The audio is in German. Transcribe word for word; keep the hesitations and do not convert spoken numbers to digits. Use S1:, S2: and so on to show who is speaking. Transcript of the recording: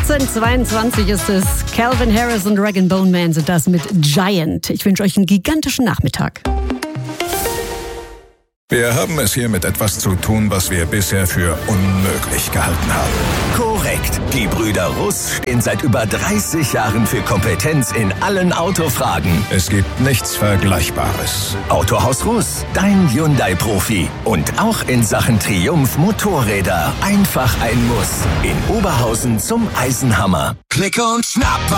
S1: achtzehn zweiundzwanzig ist es. Calvin Harris und Rag and Bone Man sind das mit Giant. Ich wünsche euch einen gigantischen Nachmittag.
S2: Wir haben es hier mit etwas zu tun, was wir bisher für unmöglich gehalten haben.
S3: Korrekt. Die Brüder Russ stehen seit über dreißig Jahren für Kompetenz in allen Autofragen.
S2: Es gibt nichts Vergleichbares.
S3: Autohaus Russ, dein Hyundai-Profi. Und auch in Sachen Triumph Motorräder. Einfach ein Muss. In Oberhausen zum Eisenhammer. Klick und schnapp!